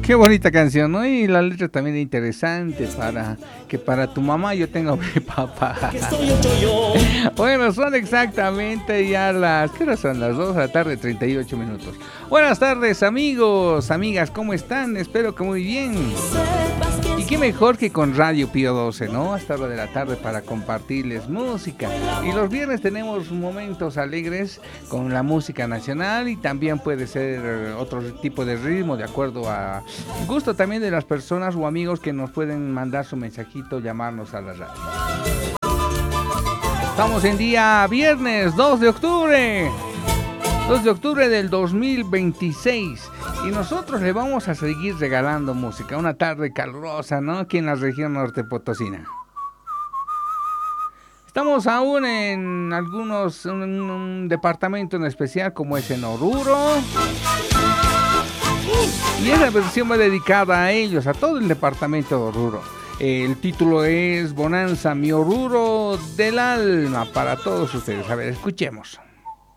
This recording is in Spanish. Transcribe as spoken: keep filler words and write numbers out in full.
Qué bonita canción, ¿no? Y la letra también es interesante para que para tu mamá yo tenga mi papá. Bueno, son exactamente ya las... ¿Qué hora son? Las dos de la tarde, treinta y ocho minutos. Buenas tardes, amigos, amigas, ¿cómo están? Espero que muy bien. Y qué mejor que con Radio Pío doce, ¿no? Hasta hora de la tarde para compartirles música. Y los viernes tenemos momentos alegres con la música nacional y también puede ser otro tipo de ritmo de acuerdo a gusto también de las personas o amigos que nos pueden mandar su mensajito, llamarnos a la radio. Estamos en día viernes dos de octubre. dos de octubre del dos mil veintiséis y nosotros le vamos a seguir regalando música, una tarde calurosa, ¿no? Aquí en la región norte potosina. Estamos aún en algunos, un, un departamento en especial como es en Oruro. Y esa versión va dedicada a ellos, a todo el departamento de Oruro. El título es Bonanza, mi Oruro del alma, para todos ustedes. A ver, escuchemos.